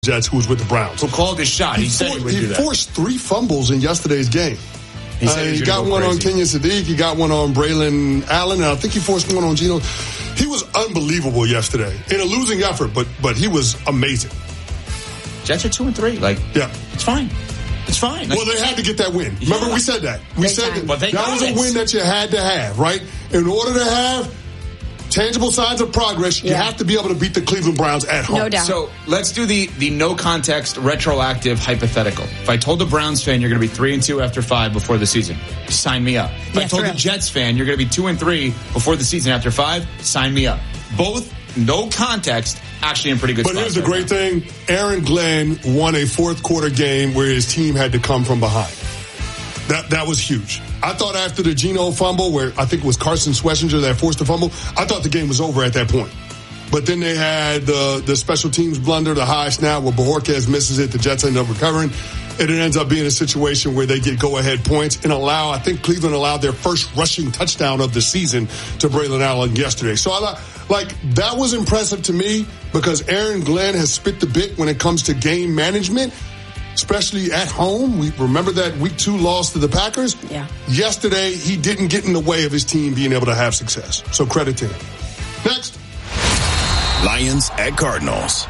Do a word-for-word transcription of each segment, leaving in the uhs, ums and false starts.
Jets, who was with the Browns. Who called his shot. He, he said for, he would he do that. He forced three fumbles in yesterday's game. He, said uh, he, he got go one crazy. on Kenyon Sadiq. He got one on Braylon Allen. And I think he forced one on Geno. He was unbelievable yesterday in a losing effort, but but he was amazing. Jets are two and three. Like, yeah, it's fine. It's fine. Like, well, they had to get that win. Remember, yeah. we said that. We they said that, well, they that was it. a win that you had to have, right? In order to have tangible signs of progress, you yeah. have to be able to beat the Cleveland Browns at home. No doubt. So let's do the, the no context retroactive hypothetical. If I told a Browns fan you're going to be three and two after five before the season, sign me up. If yeah, I told true. a Jets fan you're going to be two and three before the season after five, sign me up. Both no context, actually in pretty good But spots here's the right great now. thing. Aaron Glenn won a fourth quarter game where his team had to come from behind. That that was huge. I thought after the Geno fumble, where I think it was Carson Schlesinger that forced the fumble, I thought the game was over at that point. But then they had the, the special teams blunder, the high snap where Bojorquez misses it. The Jets end up recovering. And it ends up being a situation where they get go-ahead points and allow, I think Cleveland allowed their first rushing touchdown of the season to Braylon Allen yesterday. So I like, that was impressive to me because Aaron Glenn has spit the bit when it comes to game management, especially at home. We remember that week two loss to the Packers. Yeah. Yesterday, he didn't get in the way of his team being able to have success. So credit to him. Next. Lions at Cardinals.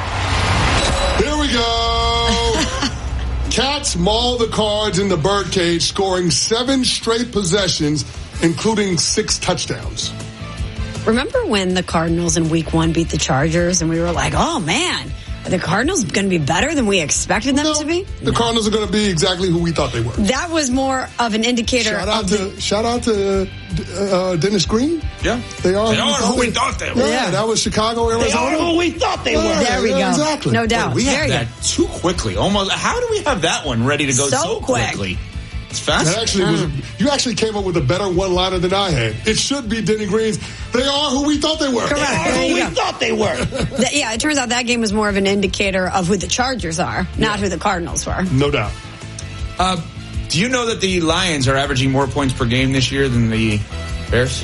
Here we go. Cats maul the Cards in the birdcage, scoring seven straight possessions, including six touchdowns. Remember when the Cardinals in week one beat the Chargers and we were like, oh, man, are the Cardinals going to be better than we expected them no, to be? The no. Cardinals are going to be exactly who we thought they were. That was more of an indicator. Shout out of to the- shout out to uh, Dennis Green. Yeah, they are. They are who we thought they were. Yeah, yeah. that was Chicago, Arizona. They are who we thought they were. Yeah, there we yeah, go. Exactly. No doubt. We there have that go. too quickly. Almost. How do we have that one ready to go so, so quick. quickly? It's fast. That actually was. You actually came up with a better one-liner than I had. It should be Denny Green's. They are who we thought they were. Correct. They are There who you we go. thought they were. That, yeah, it turns out that game was more of an indicator of who the Chargers are, not Yeah. who the Cardinals were. No doubt. Uh, do you know that the Lions are averaging more points per game this year than the Bears?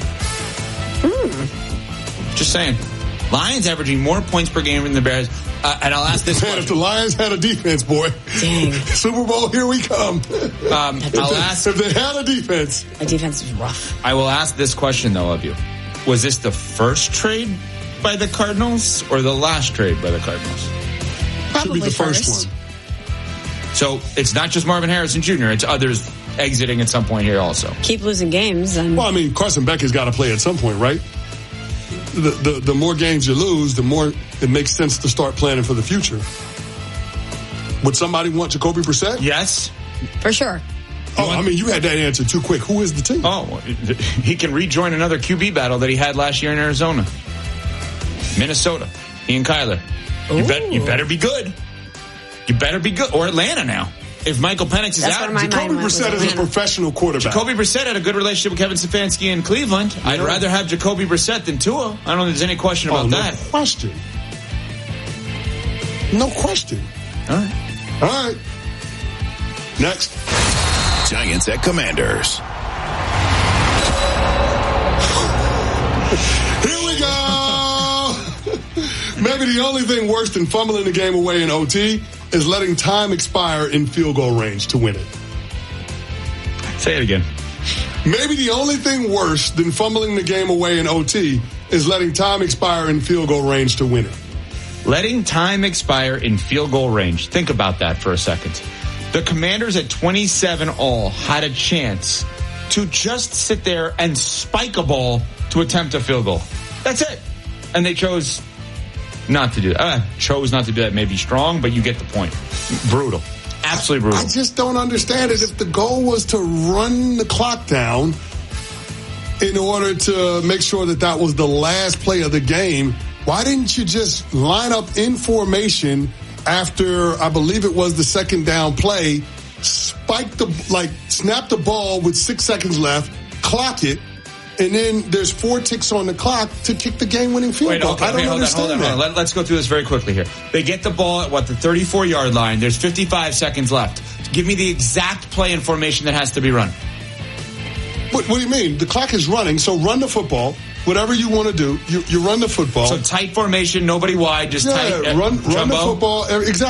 Hmm. Just saying. Lions averaging more points per game than the Bears. Uh, and I'll ask this Man, question. if the Lions had a defense, boy. Dang. Super Bowl, here we come. Um, I'll ask. If they had a defense. The defense is rough. I will ask this question, though, of you. Was this the first trade by the Cardinals or the last trade by the Cardinals? Probably Should be the first, first. one. So it's not just Marvin Harrison Junior It's others exiting at some point here also. Keep losing games. And Well, I mean, Carson Beck has got to play at some point, right? The, the the more games you lose, the more it makes sense to start planning for the future. Would somebody want Jacoby Brissett? Yes. for sure. Oh, I mean, you had that answer too quick. Who is the team? Oh, he can rejoin another Q B battle that he had last year in Arizona. Minnesota. He and Kyler. You, bet, you better be good. You better be good. Or Atlanta now. If Michael Penix is That's out, where my Jacoby mind went with Brissett is a Atlanta. professional quarterback. Jacoby Brissett had a good relationship with Kevin Stefanski in Cleveland. I'd Yeah. rather have Jacoby Brissett than Tua. I don't know if there's any question about oh, no that. question. No question. All right. All right. Next. Giants at Commanders. Here we go. Maybe the only thing worse than fumbling the game away in O T is letting time expire in field goal range to win it. Say it again. Maybe the only thing worse than fumbling the game away in O T is letting time expire in field goal range to win it. Letting time expire in field goal range. Think about that for a second. The Commanders at twenty-seven all had a chance to just sit there and spike a ball to attempt a field goal. That's it. And they chose not to do that. Uh, chose not to do that may be strong, but you get the point. Brutal. Absolutely brutal. I just don't understand it. If the goal was to run the clock down in order to make sure that that was the last play of the game, why didn't you just line up in formation after, I believe it was the second down play, spike the, like, snap the ball with six seconds left, clock it, and then there's four ticks on the clock to kick the game-winning field Wait, goal. okay, I don't wait, hold understand on, hold on, that. hold on. Let, let's go through this very quickly here. They get the ball at, what, the thirty-four-yard line. There's fifty-five seconds left. Give me the exact play and formation that has to be run. What, what do you mean? The clock is running, so run the football. whatever you want to do. You, you run the football. So tight formation, nobody wide, just yeah, tight. Uh, run, run the football. Exactly.